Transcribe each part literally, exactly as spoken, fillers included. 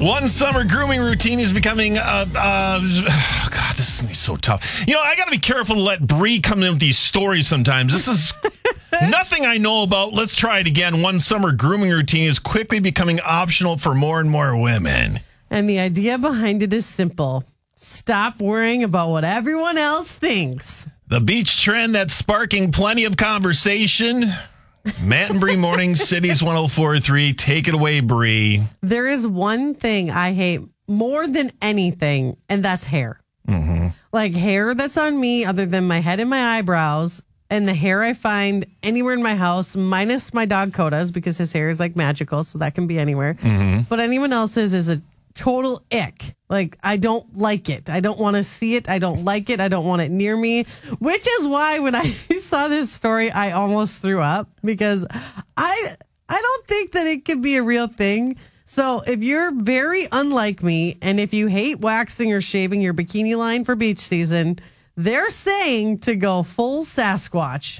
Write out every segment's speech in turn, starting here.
One summer grooming routine is becoming, uh, uh, oh God, this is going to be so tough. You know, I got to be careful to let Bree come in with these stories sometimes. This is nothing I know about. Let's try it again. One summer grooming routine is quickly becoming optional for more and more women. And the idea behind it is simple. Stop worrying about what everyone else thinks. The beach trend that's sparking plenty of conversation. Matt and Bree Mornings, Cities one oh four point three. Take it away, Bree. There is one thing I hate more than anything, and that's hair. Mm-hmm. Like hair that's on me other than my head and my eyebrows, and the hair I find anywhere in my house, minus my dog Coda's, because his hair is like magical, so that can be anywhere. Mm-hmm. But anyone else's is a total ick. Like, I don't like it. I don't want to see it. I don't like it. I don't want it near me, which is why when I saw this story, I almost threw up because I I don't think that it could be a real thing. So if you're very unlike me and if you hate waxing or shaving your bikini line for beach season, they're saying to go full Sasquatch.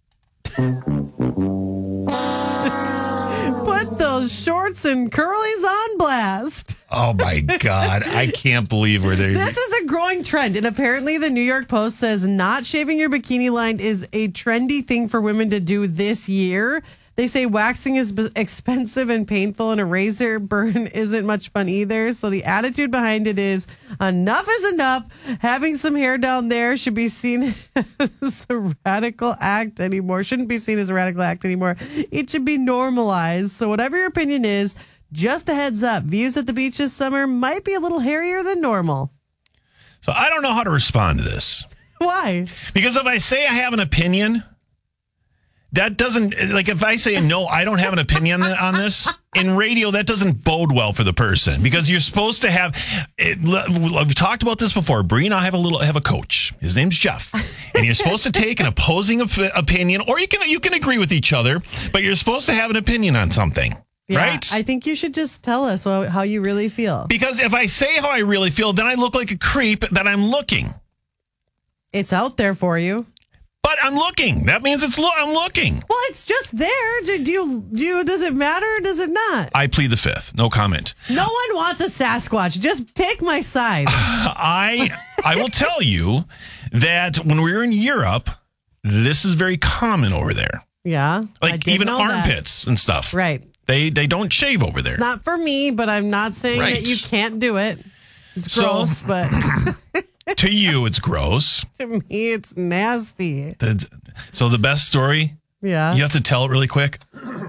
Put those shorts and curlies on blast. Oh, my God. I can't believe we're there. This is a growing trend. And apparently the New York Post says not shaving your bikini line is a trendy thing for women to do this year. They say waxing is b- expensive and painful, and a razor burn isn't much fun either. So the attitude behind it is enough is enough. Having some hair down there should be seen as a radical act anymore. Shouldn't be seen as a radical act anymore. It should be normalized. So whatever your opinion is, just a heads up. Views at the beach this summer might be a little hairier than normal. So I don't know how to respond to this. Why? Because if I say I have an opinion, that doesn't, like if I say no, I don't have an opinion on this, in radio, that doesn't bode well for the person because you're supposed to have, it, we've talked about this before. Bree and I have a little, have a coach. His name's Jeff. And you're supposed to take an opposing op- opinion, or you can, you can agree with each other, but you're supposed to have an opinion on something. Yeah, right? I think you should just tell us how you really feel. Because if I say how I really feel, then I look like a creep that I'm looking. It's out there for you. But I'm looking. That means it's lo- I'm looking. Well, it's just there. Do, do you do you, does it matter or does it not? I plead the fifth. No comment. No one wants a Sasquatch. Just take my side. I I will tell you that when we were in Europe, this is very common over there. Yeah. Like even armpits and stuff. Right. They they don't shave over there. It's not for me, but I'm not saying right. that you can't do it. It's gross, so, but to you, it's gross. To me, it's nasty. The, so the best story? Yeah. You have to tell it really quick.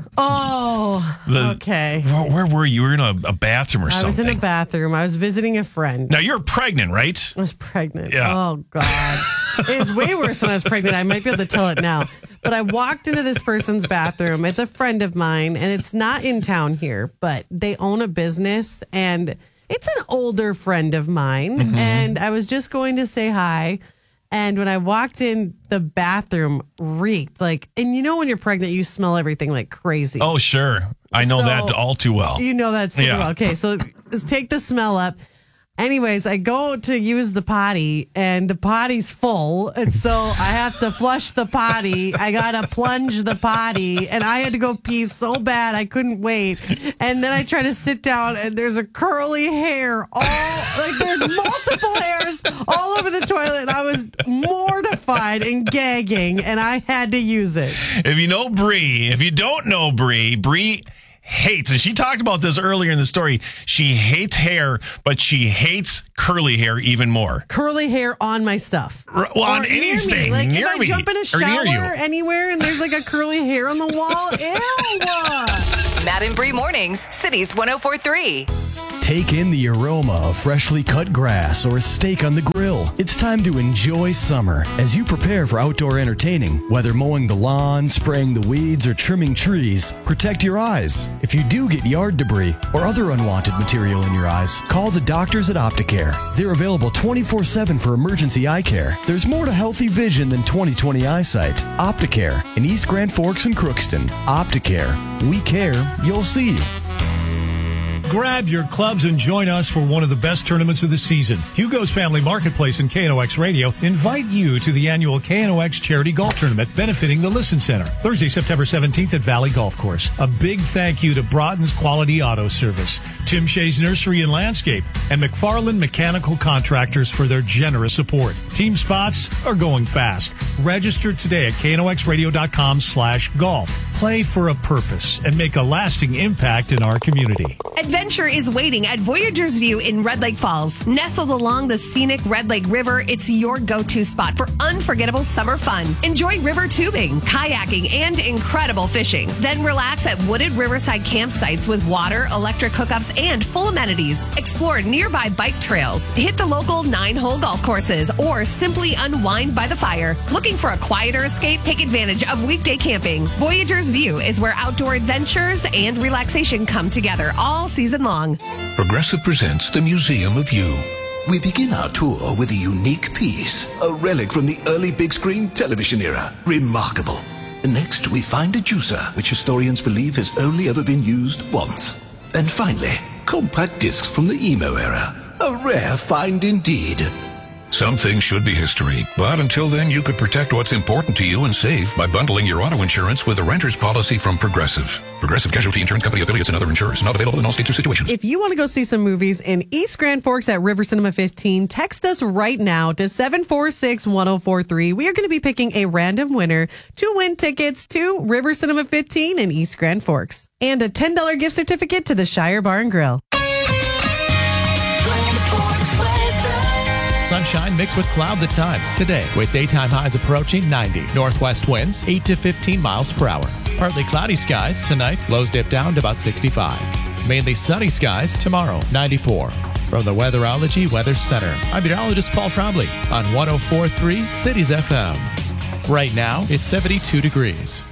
Oh, the, okay. Where, where were you? You were in a, a bathroom or I something. I was in a bathroom. I was visiting a friend. Now, you're pregnant, right? I was pregnant. Yeah. Oh, God. It was way worse when I was pregnant. I might be able to tell it now. But I walked into this person's bathroom. It's a friend of mine, and it's not in town here, but they own a business, and it's an older friend of mine. Mm-hmm. And I was just going to say hi. And when I walked in, the bathroom reeked like, and you know, when you're pregnant, you smell everything like crazy. Oh, sure. I know so, that all too well. You know that super yeah. well. Okay, so just take the smell up. Anyways, I go to use the potty and the potty's full. And so I have to flush the potty. I got to plunge the potty and I had to go pee so bad I couldn't wait. And then I try to sit down and there's a curly hair all like there's multiple hairs all over the toilet. And I was mortified and gagging and I had to use it. If you know Bree, if you don't know Bree, Bree hates, and she talked about this earlier in the story, she hates hair, but she hates curly hair even more. Curly hair on my stuff. R- well, on anything. Like near if I me, jump in a shower anywhere and there's like a curly hair on the wall, ew. Matt and Bree Mornings, Cities one oh four point three. Take in the aroma of freshly cut grass or a steak on the grill. It's time to enjoy summer as you prepare for outdoor entertaining. Whether mowing the lawn, spraying the weeds, or trimming trees, protect your eyes. If you do get yard debris or other unwanted material in your eyes, call the doctors at Opticare. They're available twenty-four seven for emergency eye care. There's more to healthy vision than twenty twenty eyesight. Opticare in East Grand Forks and Crookston. Opticare. We care. You'll see. Grab your clubs and join us for one of the best tournaments of the season. Hugo's Family Marketplace and K N O X Radio invite you to the annual K N O X Charity Golf Tournament benefiting the Listen Center. Thursday, September seventeenth at Valley Golf Course. A big thank you to Broughton's Quality Auto Service, Tim Shea's Nursery and Landscape, and McFarland Mechanical Contractors for their generous support. Team spots are going fast. Register today at K N O X radio dot com slash golf. Play for a purpose and make a lasting impact in our community. Adventure is waiting at Voyager's View in Red Lake Falls. Nestled along the scenic Red Lake River, it's your go-to spot for unforgettable summer fun. Enjoy river tubing, kayaking, and incredible fishing. Then relax at wooded riverside campsites with water, electric hookups, and full amenities. Explore nearby bike trails, hit the local nine-hole golf courses, or simply unwind by the fire. Looking for a quieter escape? Take advantage of weekday camping. Voyager's View is where outdoor adventures and relaxation come together all season long. Progressive presents the Museum of You. We begin our tour with a unique piece, a relic from the early big screen television era. Remarkable. Next, we find a juicer, which historians believe has only ever been used once. And finally, compact discs from the emo era. A rare find indeed. Some things should be history, but until then, you could protect what's important to you and save by bundling your auto insurance with a renter's policy from Progressive. Progressive Casualty Insurance Company affiliates and other insurers. Not available in all states or situations. If you want to go see some movies in East Grand Forks at River Cinema fifteen, text us right now to seven four six, one oh four three. We are going to be picking a random winner to win tickets to River Cinema fifteen in East Grand Forks and a ten dollars gift certificate to the Shire Bar and Grill. Sunshine mixed with clouds at times today, with daytime highs approaching ninety. Northwest winds eight to fifteen miles per hour. Partly cloudy skies tonight, lows dip down to about sixty-five. Mainly sunny skies tomorrow, ninety-four. From the Weatherology Weather Center, I'm meteorologist Paul Trombley on one oh four point three Cities F M. Right now, it's seventy-two degrees.